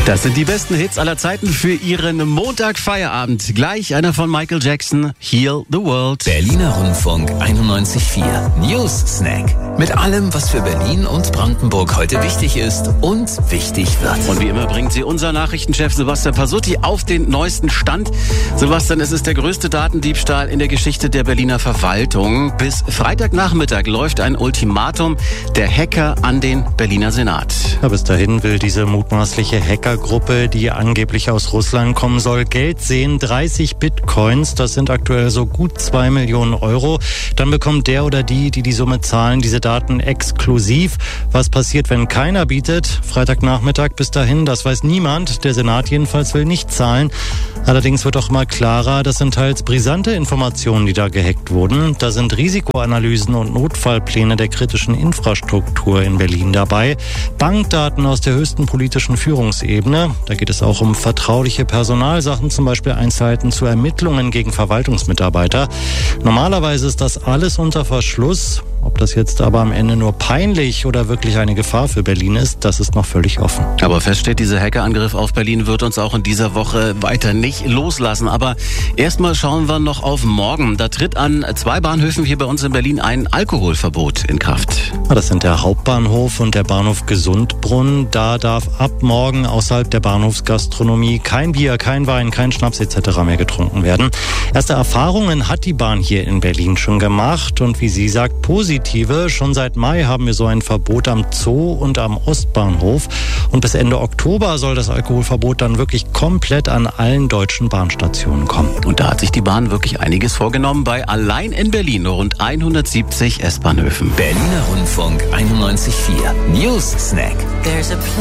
Das sind die besten Hits aller Zeiten für Ihren Montagfeierabend. Gleich einer von Michael Jackson, Heal the World. Berliner Rundfunk 91.4 News Snack. Mit allem, was für Berlin und Brandenburg heute wichtig ist und wichtig wird. Und wie immer bringt Sie unser Nachrichtenchef Sebastian Pasutti auf den neuesten Stand. Sebastian, es ist der größte Datendiebstahl in der Geschichte der Berliner Verwaltung. Bis Freitagnachmittag läuft ein Ultimatum der Hacker an den Berliner Senat. Ja, bis dahin will diese mutmaßliche Hackergruppe, die angeblich aus Russland kommen soll, Geld sehen. 30 Bitcoins, das sind aktuell so gut 2 Millionen Euro. Dann bekommt der oder die Summe zahlen, diese Daten exklusiv. Was passiert, wenn keiner bietet? Freitagnachmittag bis dahin, das weiß niemand. Der Senat jedenfalls will nicht zahlen. Allerdings wird auch mal klarer, das sind teils brisante Informationen, die da gehackt wurden. Da sind Risikoanalysen und Notfallpläne der kritischen Infrastruktur in Berlin dabei. Bankdaten aus der höchsten politischen Führungsebene. Da geht es auch um vertrauliche Personalsachen, zum Beispiel Einzelheiten zu Ermittlungen gegen Verwaltungsmitarbeiter. Normalerweise ist das alles unter Verschluss. Ob das jetzt aber am Ende nur peinlich oder wirklich eine Gefahr für Berlin ist, das ist noch völlig offen. Aber fest steht, dieser Hackerangriff auf Berlin wird uns auch in dieser Woche weiter nicht loslassen. Aber erstmal schauen wir noch auf morgen. Da tritt an 2 Bahnhöfen hier bei uns in Berlin ein Alkoholverbot in Kraft. Das sind der Hauptbahnhof und der Bahnhof Gesundbrunn. Da darf ab morgen außerhalb der Bahnhofsgastronomie kein Bier, kein Wein, kein Schnaps etc. mehr getrunken werden. Erste Erfahrungen hat die Bahn hier in Berlin schon gemacht und wie sie sagt, positive. Schon seit Mai haben wir so ein Verbot am Zoo und am Ostbahnhof. Und bis Ende Oktober soll das Alkoholverbot dann wirklich komplett an allen deutschen Bahnstationen kommen. Und da hat sich die Bahn wirklich einiges vorgenommen bei allein in Berlin rund 170 S-Bahnhöfen. Berliner Rundfunk 91.4 News Snack.